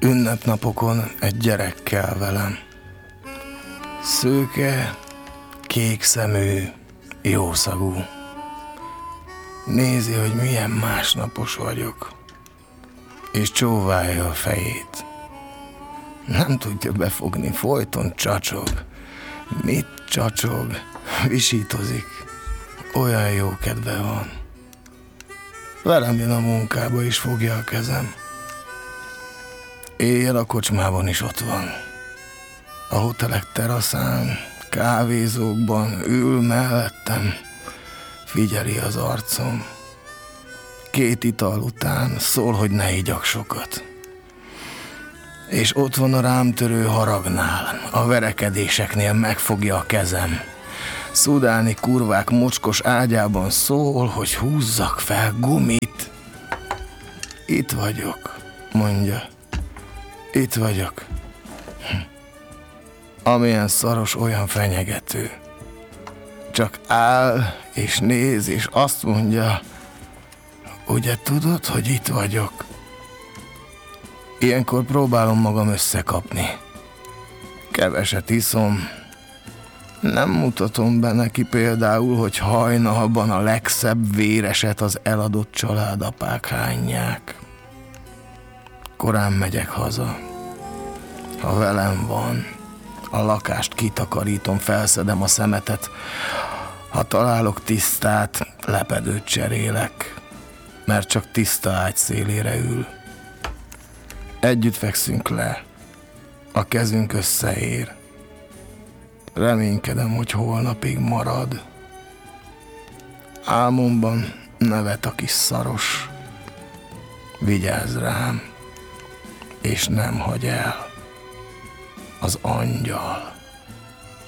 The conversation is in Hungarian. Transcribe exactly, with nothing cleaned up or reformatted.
Ünnepnapokon egy gyerek kell velem. Szőke, kék szemű, jószagú. Nézi, hogy milyen másnapos vagyok, és csóválja a fejét. Nem tudja befogni, folyton csacsog. Mit csacsog? Visítozik. Olyan jó kedve van. Velem jön a munkába, és fogja a kezem. Éjjel a kocsmában is ott van. A hotelek teraszán, kávézókban ül mellettem, figyeli az arcom. Két ital után szól, hogy ne igyak sokat. És ott van a rám törő haragnál, a verekedéseknél megfogja a kezem. Szudáni kurvák mocskos ágyában szól, hogy húzzak fel gumit. Itt vagyok, mondja. Itt vagyok. Hm. Amilyen szaros, olyan fenyegető. Csak áll és néz, és azt mondja, ugye tudod, hogy itt vagyok? Ilyenkor próbálom magam összekapni. Keveset iszom. Nem mutatom be neki például, hogy hajnalban a legszebb véreset az eladott családapák hányják. Korán megyek haza. Ha velem van, a lakást kitakarítom, felszedem a szemetet. Ha találok tisztát, lepedőt cserélek, mert csak tiszta ágy szélére ül. Együtt fekszünk le, a kezünk összeér. Reménykedem, hogy holnapig marad. Álmomban nevet a kis szaros. Vigyázz rám, és nem hagy el az angyal.